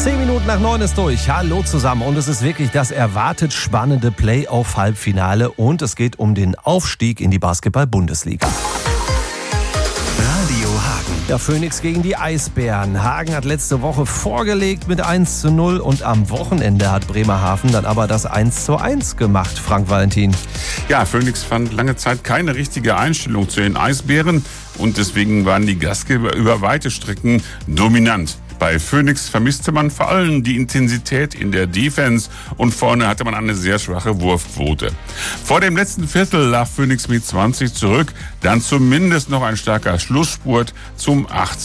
10 Minuten nach 9 ist durch. Hallo zusammen. Und es ist wirklich das erwartet spannende Playoff-Halbfinale. Und es geht um den Aufstieg in die Basketball-Bundesliga. Radio Hagen. Der Phoenix gegen die Eisbären. Hagen hat letzte Woche vorgelegt mit 1:0 und am Wochenende hat Bremerhaven dann aber das 1:1 gemacht. Frank Valentin. Ja, Phoenix fand lange Zeit keine richtige Einstellung zu den Eisbären und deswegen waren die Gastgeber über weite Strecken dominant. Bei Phoenix vermisste man vor allem die Intensität in der Defense und vorne hatte man eine sehr schwache Wurfquote. Vor dem letzten Viertel lag Phoenix mit 20 zurück, dann zumindest noch ein starker Schlussspurt zum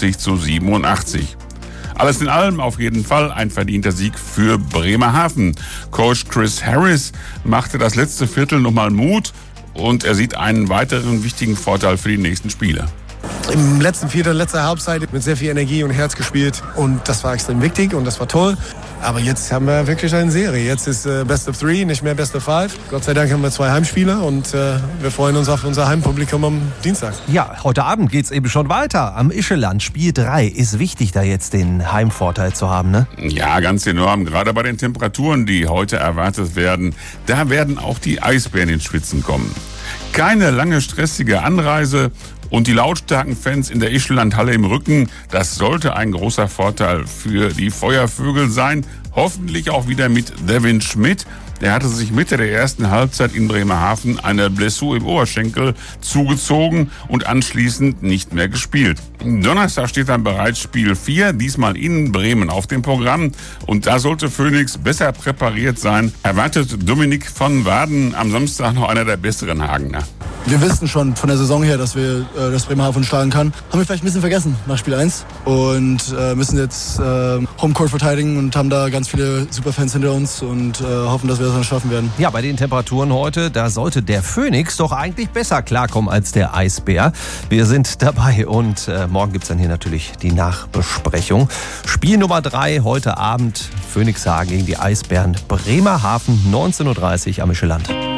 80:87. Alles in allem auf jeden Fall ein verdienter Sieg für Bremerhaven. Coach Chris Harris machte das letzte Viertel nochmal Mut und er sieht einen weiteren wichtigen Vorteil für die nächsten Spiele. Im letzten Viertel, letzter Halbzeit mit sehr viel Energie und Herz gespielt und das war extrem wichtig und das war toll. Aber jetzt haben wir wirklich eine Serie. Jetzt ist Best of 3, nicht mehr Best of 5. Gott sei Dank haben wir 2 Heimspiele und wir freuen uns auf unser Heimpublikum am Dienstag. Ja, heute Abend geht's eben schon weiter. Am Ischeland, Spiel 3. Ist wichtig, da jetzt den Heimvorteil zu haben, ne? Ja, ganz enorm. Gerade bei den Temperaturen, die heute erwartet werden, da werden auch die Eisbären ins Schwitzen kommen. Keine lange stressige Anreise und die lautstarken Fans in der Ischelandhalle im Rücken, das sollte ein großer Vorteil für die Feuervögel sein. Hoffentlich auch wieder mit Devin Schmidt. Der hatte sich Mitte der ersten Halbzeit in Bremerhaven eine Blessur im Oberschenkel zugezogen und anschließend nicht mehr gespielt. Donnerstag steht dann bereits Spiel 4, diesmal in Bremen auf dem Programm. Und da sollte Phoenix besser präpariert sein. Erwartet Dominik von Waden am Samstag noch einer der besseren Hagener. Wir wissen schon von der Saison her, dass wir das Bremerhaven schlagen kann. Haben wir vielleicht ein bisschen vergessen nach Spiel 1 und müssen jetzt Homecourt verteidigen und haben da ganz viele Superfans hinter uns und hoffen, dass wir das dann schaffen werden. Ja, bei den Temperaturen heute, da sollte der Phoenix doch eigentlich besser klarkommen als der Eisbär. Wir sind dabei und morgen gibt's dann hier natürlich die Nachbesprechung. Spiel Nummer 3 heute Abend, Phoenix Hagen gegen die Eisbären. Bremerhaven, 19:30 Uhr am Ischeland.